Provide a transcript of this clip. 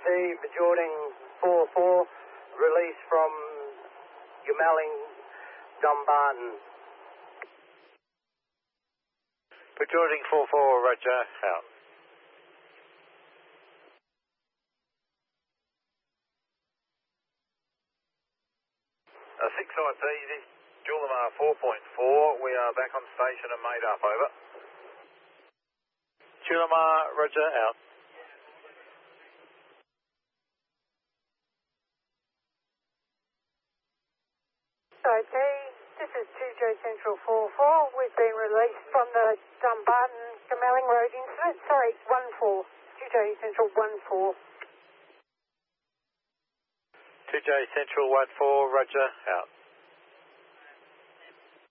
Bajorting 4-4, release from Yumelling, Dumbarton. Bajorting 4-4, roger, out. 6 IT, this Julimar 4.4, we are back on station and made up, over. Julimar, roger, out. IT, this is 2J Central 4-4, we've been released from the Dumbarton Yumelling Road incident, sorry, 1-4, 2J Central 1-4. 2J Central 1-4, roger, out.